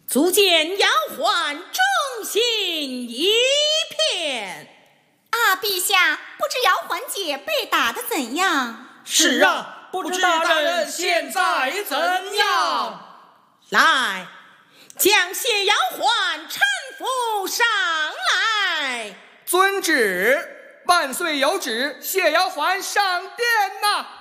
足见丫鬟忠心一片。 啊，陛下，不知姚环姐被打得怎样？ 是啊，不知大人现在怎样？ 来，将谢丫鬟搀扶上来。 遵旨，万岁有旨，谢丫鬟上殿呐。